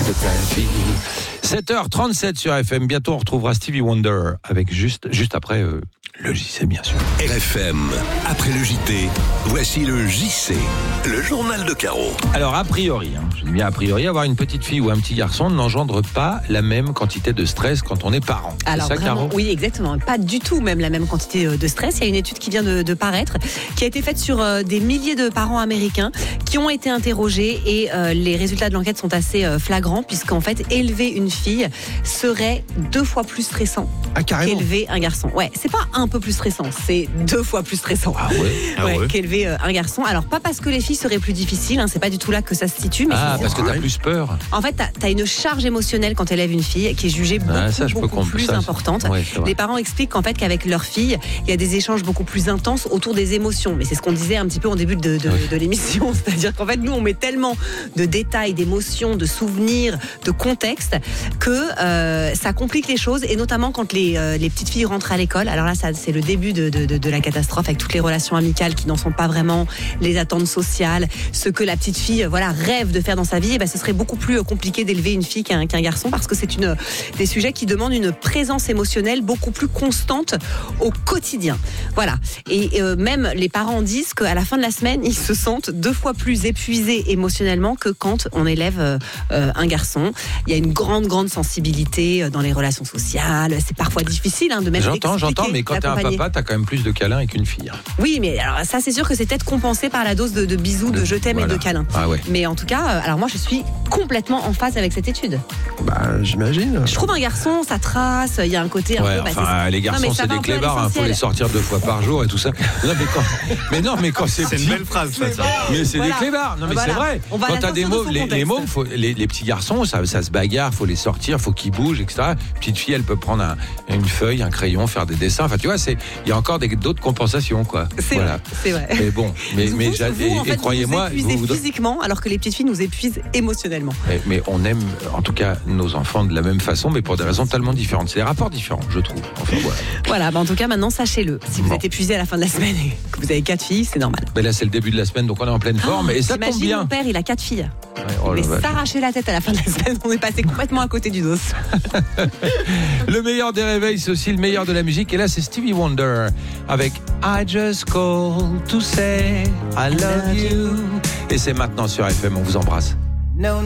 de ta vie. 7h37 sur FM. Bientôt, on retrouvera Stevie Wonder avec juste après le JC, bien sûr. RFM, après le JT, voici le JC, le journal de Caro. Alors, a priori, je dis bien a priori, avoir une petite fille ou un petit garçon n'engendre pas la même quantité de stress quand on est parent. Alors, c'est ça, vraiment, Caro ? oui, exactement. Pas du tout même la même quantité de stress. Il y a une étude qui vient de paraître, qui a été faite sur des milliers de parents américains qui ont été interrogés et les résultats de l'enquête sont assez flagrants puisqu'en fait, élever une fille serait 2 fois plus stressant qu'élever un garçon. Ouais, c'est pas un peu plus stressant, c'est 2 fois plus stressant. Qu'élever un garçon. Alors, pas parce que les filles seraient plus difficiles, c'est pas du tout là que ça se situe. Mais parce que t'as plus peur. En fait, t'as une charge émotionnelle quand t'élèves une fille qui est jugée beaucoup plus importante. Ouais, les parents expliquent qu'avec leur fille, il y a des échanges beaucoup plus intenses autour des émotions. Mais c'est ce qu'on disait un petit peu en début de l'émission. C'est-à-dire qu'en fait, nous, on met tellement de détails, d'émotions, de souvenirs, de contexte que ça complique les choses. Et notamment quand les petites filles rentrent à l'école. Alors là, c'est le début de la catastrophe avec toutes les relations amicales qui n'en sont pas vraiment, les attentes sociales, ce que la petite fille rêve de faire dans sa vie. Et ce serait beaucoup plus compliqué d'élever une fille qu'un garçon parce que c'est des sujets qui demandent une présence émotionnelle beaucoup plus constante au quotidien. Voilà. Et même les parents disent qu'à la fin de la semaine, ils se sentent 2 fois plus épuisés émotionnellement que quand on élève un garçon. Il y a une grande sensibilité dans les relations sociales. C'est parfois difficile de mettre. J'entends, mais quand t'es un papa, t'as quand même plus de câlins qu'une fille. Oui, mais alors ça, c'est sûr que c'est peut-être compensé par la dose de bisous, de je t'aime et de câlins. Ah ouais. Mais en tout cas, alors moi, je suis complètement en phase avec cette étude. J'imagine. Je trouve un garçon, ça trace, il y a un côté un peu... les garçons, c'est des clébards, faut les sortir 2 fois par jour et tout ça. Mais quand c'est une belle phrase, ça. Mais c'est des clébards. Non, mais c'est vrai. Quand t'as des mômes, les mômes, les petits garçons, ça se bagarre, faut les sortir, faut qu'ils bougent, etc. Petite fille, elle peut prendre une feuille, un crayon, faire des dessins. Enfin, tu vois, il y a encore d'autres compensations, quoi. C'est vrai. Mais bon, et croyez-moi, vous épuisez physiquement, alors que les petites filles nous épuisent émotionnellement. Mais on aime, en tout cas, nos enfants de la même façon, mais pour des raisons tellement différentes. C'est des rapports différents, je trouve. Enfin, voilà. En tout cas, maintenant, sachez-le. Si vous êtes épuisé à la fin de la semaine et que vous avez 4 filles, c'est normal. Mais là, c'est le début de la semaine, donc on est en pleine forme. Et ça tombe bien. Mon père, il a 4 filles. Il va s'arracher la tête à la fin de la semaine. On est passé complètement à côté du dos. Le meilleur des réveils, c'est aussi le meilleur de la musique. Et là, c'est Stevie Wonder avec I Just Called to Say I Love You. Et c'est maintenant sur FM. On vous embrasse. No.